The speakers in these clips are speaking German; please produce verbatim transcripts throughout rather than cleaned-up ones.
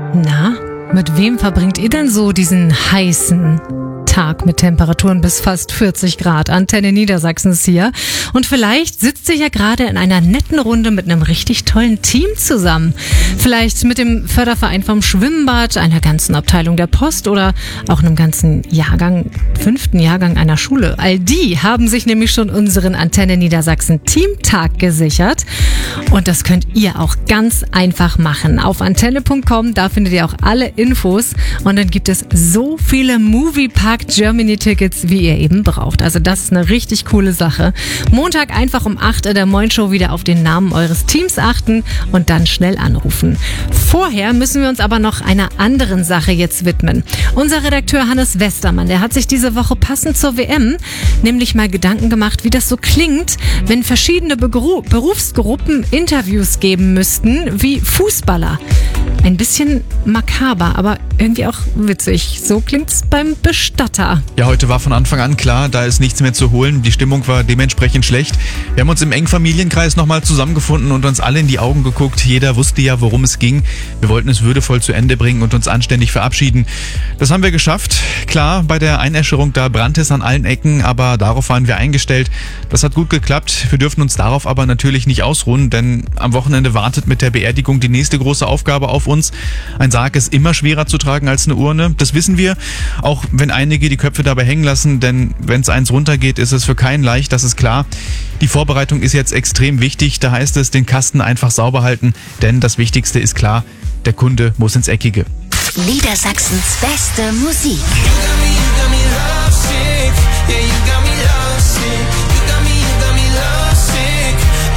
Na, mit wem verbringt ihr denn so diesen heißen Tag mit Temperaturen bis fast vierzig Grad? Antenne Niedersachsen ist hier. Und vielleicht sitzt ihr ja gerade in einer netten Runde mit einem richtig tollen Team zusammen. Vielleicht mit dem Förderverein vom Schwimmbad, einer ganzen Abteilung der Post oder auch einem ganzen Jahrgang, fünften Jahrgang einer Schule. All die haben sich nämlich schon unseren Antenne Niedersachsen Teamtag gesichert. Und das könnt ihr auch ganz einfach machen. Auf antenne punkt com, da findet ihr auch alle Infos. Und dann gibt es so viele Moviepark Germany Tickets, wie ihr eben braucht. Also das ist eine richtig coole Sache. Montag einfach um acht in der Moin Show wieder auf den Namen eures Teams achten und dann schnell anrufen. Vorher müssen wir uns aber noch einer anderen Sache jetzt widmen. Unser Redakteur Hannes Westermann, der hat sich diese Woche passend zur W M nämlich mal Gedanken gemacht, wie das so klingt, wenn verschiedene Begru- Berufsgruppen Interviews geben müssten, wie Fußballer. Ein bisschen makaber, aber irgendwie auch witzig. So klingt's beim Bestatter. Ja, heute war von Anfang an klar, da ist nichts mehr zu holen. Die Stimmung war dementsprechend schlecht. Wir haben uns im engen Familienkreis nochmal zusammengefunden und uns alle in die Augen geguckt. Jeder wusste ja, worum es ging. Wir wollten es würdevoll zu Ende bringen und uns anständig verabschieden. Das haben wir geschafft. Klar, bei der Einäscherung, da brannte es an allen Ecken, aber darauf waren wir eingestellt. Das hat gut geklappt. Wir dürfen uns darauf aber natürlich nicht ausruhen, denn am Wochenende wartet mit der Beerdigung die nächste große Aufgabe auf uns. Ein Sarg ist immer schwerer zu tragen als eine Urne. Das wissen wir, auch wenn einige die Köpfe dabei hängen lassen, denn wenn es eins runtergeht, ist es für keinen leicht, das ist klar. Die Vorbereitung ist jetzt extrem wichtig, da heißt es, den Kasten einfach sauber halten, denn das Wichtigste ist klar, der Kunde muss ins Eckige. Niedersachsens beste Musik.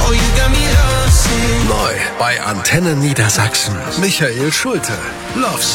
Neu bei Antenne Niedersachsen. Michael Schulte. Love